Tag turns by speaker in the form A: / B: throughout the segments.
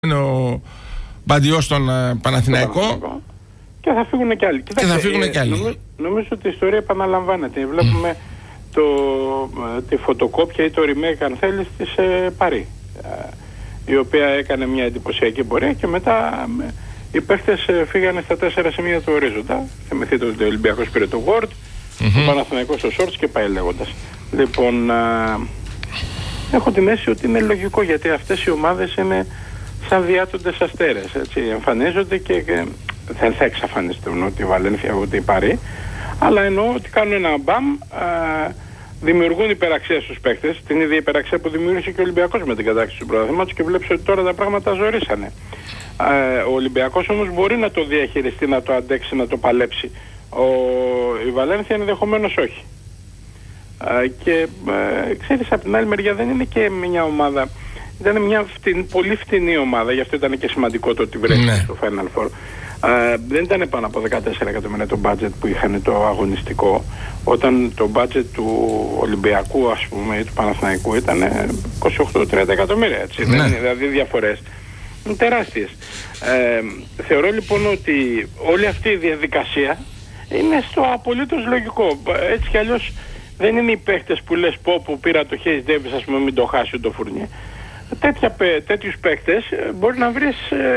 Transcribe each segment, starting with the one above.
A: ο Μπαντιός στον Παναθηναϊκό.
B: Και θα φύγουν και άλλοι. Νομίζω ότι η ιστορία επαναλαμβάνεται. Βλέπουμε τη φωτοκόπια ή το remake, αν θέλεις, της Παρί, η οποία έκανε μια εντυπωσιακή πορεία και μετά οι παίχτες φύγανε στα 4 σημεία του ορίζοντα. Θυμηθείτε ότι ο Ολυμπιακός πήρε το Word, ο Παναθηναϊκός στο Shorts και πάει λέγοντας. Λοιπόν, έχω την αίσθηση ότι είναι λογικό, γιατί αυτές οι ομάδες είναι σαν διάτοντες αστέρες, έτσι, εμφανίζονται και δεν θα εξαφανιστούν ούτε η Βαλένθια ούτε η Παρί, αλλά εννοώ ότι κάνουν ένα μπαμ, δημιουργούν υπεραξία στους παίκτες, την ίδια υπεραξία που δημιούργησε και ο Ολυμπιακός με την κατάκτηση του πρωταθλήματος, και βλέπεις ότι τώρα τα πράγματα ζορίσανε. Ο Ολυμπιακός όμως μπορεί να το διαχειριστεί, να το αντέξει, να το παλέψει. Η Βαλένθια ενδεχομένως όχι. Και ξέρεις, από την άλλη μεριά δεν είναι και μια ομάδα, ήταν μια πολύ φτηνή ομάδα, γι' αυτό ήταν και σημαντικό το ότι βρέθηκε στο Final Four. Δεν ήταν πάνω από 14 εκατομμύρια το budget που είχαν το αγωνιστικό, όταν το budget του Ολυμπιακού, ας πούμε, ή του Παναθηναϊκού ήταν 28-30 εκατομμύρια, έτσι. Δηλαδή διαφορές τεράστιες. Θεωρώ λοιπόν ότι όλη αυτή η διαδικασία είναι στο απολύτως λογικό. Έτσι κι αλλιώς δεν είναι οι παίχτες που λες που πήρα το Hayes Davis, ας πούμε, μην το χάσει το Φουρνιέ. Τέτοιους παίχτες μπορεί να βρεις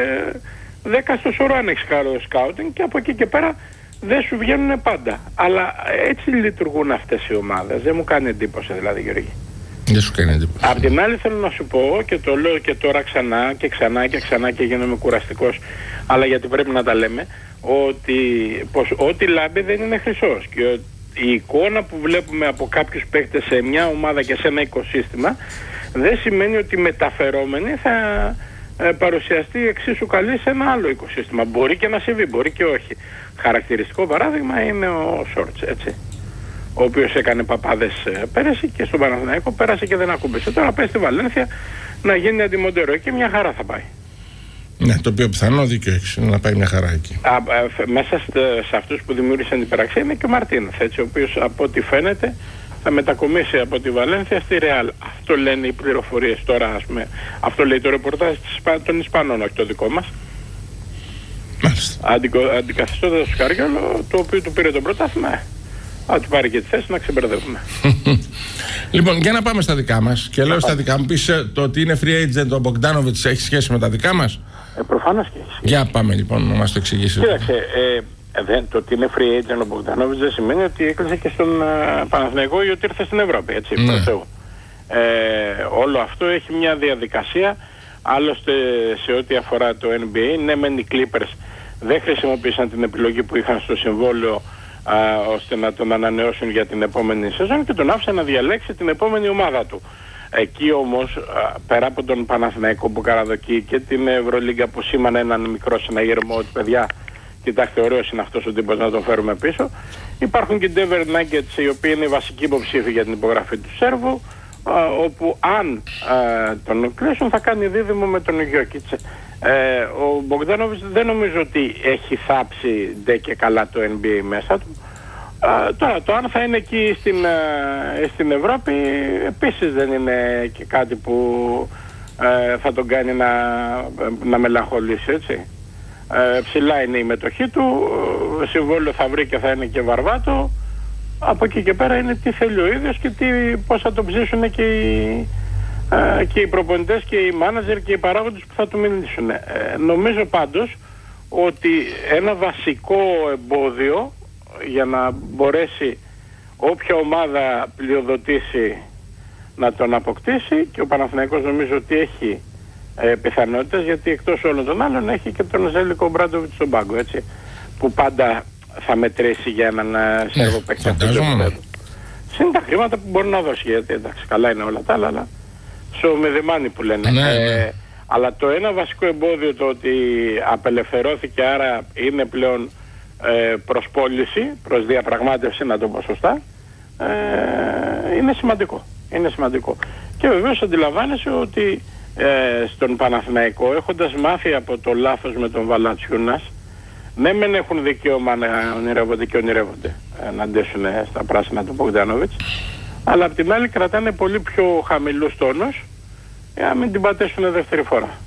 B: 10 στο σωρό αν έχεις καλό σκάουτινγκ, και από εκεί και πέρα δεν σου βγαίνουν πάντα. Αλλά έτσι λειτουργούν αυτές οι ομάδες. Δεν μου κάνει εντύπωση, δηλαδή, Γιώργη.
A: Δεν σου κάνει εντύπωση.
B: Απ' την άλλη θέλω να σου πω, και το λέω και τώρα ξανά και ξανά και ξανά και γίνομαι κουραστικός, αλλά γιατί πρέπει να τα λέμε, ότι ό,τι λάμπει δεν είναι χρυσός, και η εικόνα που βλέπουμε από κάποιους παίκτες σε μια ομάδα και σε ένα οικοσύστημα δεν σημαίνει ότι μεταφερόμενοι θα παρουσιαστεί εξίσου καλή σε ένα άλλο οικοσύστημα. Μπορεί και να συμβεί, μπορεί και όχι. Χαρακτηριστικό παράδειγμα είναι ο Shorts, έτσι, ο οποίος έκανε παπάδες πέρασε και στον Παναθηναϊκό πέρασε και δεν ακούμπησε. Τώρα πάει στη Βαλένθια να γίνει αντιμοντέρο και μια χαρά θα πάει.
A: Ναι, το οποίο πιθανό δίκιο έχει να πάει μια χαρά εκεί.
B: Μέσα σε αυτούς που δημιούργησαν την υπεραξία είναι και ο Μαρτίνεθ, έτσι, ο οποίος από ό,τι φαίνεται θα μετακομίσει από τη Βαλένθια στη Ρεάλ. Αυτό λένε οι πληροφορίες τώρα, ας πούμε. Αυτό λέει το ρεπορτάζ των Ισπανών, όχι το δικό μας.
A: Μάλιστα.
B: Αντικαθιστώντας το Σκαριόλο, το οποίο του πήρε το πρωτάθλημα. Του πάρει και τη θέση, να ξεμπερδεύουμε.
A: Λοιπόν, για να πάμε στα δικά μας. Και λέω στα δικά μου, πεις το ότι είναι free agent ο Μπογκντάνοβιτς έχει σχέση με τα δικά μας.
B: Προφανώς και έχει σχέση.
A: Για πάμε λοιπόν να μας το εξηγήσεις.
B: Κοίταξε, το ότι είναι free agent ο Μπογκντάνοβιτς δεν σημαίνει ότι έκλεισε και στον Παναθηναϊκό ή ότι ήρθε στην Ευρώπη, έτσι, όλο αυτό έχει μια διαδικασία. Άλλωστε, σε ό,τι αφορά το NBA, ναι μεν οι Clippers δεν χρησιμοποίησαν την επιλογή που είχαν στο συμβόλαιο ώστε να τον ανανεώσουν για την επόμενη σεζόν, και τον άφησαν να διαλέξει την επόμενη ομάδα του. Εκεί όμως, πέρα από τον Παναθηναϊκό που καραδοκεί και την Ευρωλίγκα που σήμανε έναν μικρό συναγερμό ότι παιδιά, κοιτάξτε, ωραίος είναι αυτός ο τύπος, να τον φέρουμε πίσω, υπάρχουν και οι Denver Nuggets, οι οποίοι είναι οι βασικοί υποψήφοι για την υπογραφή του Σέρβου, όπου αν τον κλείσουν θα κάνει δίδυμο με τον Γιόκιτς. Ο Μπογκντάνοβιτς δεν νομίζω ότι έχει θάψει ντε και καλά το NBA μέσα του. Τώρα το αν θα είναι εκεί στην Ευρώπη επίσης δεν είναι και κάτι που θα τον κάνει να μελαγχολήσει, έτσι. Ψηλά είναι η μετοχή του, συμβόλαιο θα βρει και θα είναι και βαρβάτο. Από εκεί και πέρα είναι τι θέλει ο ίδιος και πώς θα τον ψήσουν και οι προπονητές και οι μάνατζερ και οι παράγοντες που θα του μιλήσουν. Νομίζω πάντως ότι ένα βασικό εμπόδιο για να μπορέσει όποια ομάδα πλειοδοτήσει να τον αποκτήσει, και ο Παναθηναϊκός νομίζω ότι έχει πιθανότητες, γιατί εκτός όλων των άλλων έχει και τον Ζέλικο Μπράντοβιτς στον πάγκο, έτσι, που πάντα θα μετρήσει για έναν Σέρβο παίκτη. Συν τα χρήματα που μπορεί να δώσει, γιατί εντάξει, καλά είναι όλα τα άλλα, αλλά σομεδεμάνι που λένε. Αλλά το ένα βασικό εμπόδιο, το ότι απελευθερώθηκε, άρα είναι πλέον προς πώληση, προς διαπραγμάτευση, να το πω σωστά, είναι σημαντικό. Είναι σημαντικό. Και βεβαίως αντιλαμβάνεσαι ότι στον Παναθηναϊκό, έχοντας μάθει από το λάθος με τον Valanciunas, ναι μεν έχουν δικαίωμα να ονειρεύονται και ονειρεύονται να αντέσουν στα πράσινα του Μπογκντάνοβιτς, αλλά απ' την άλλη κρατάνε πολύ πιο χαμηλούς τόνους για να μην την πατέσουν δεύτερη φορά.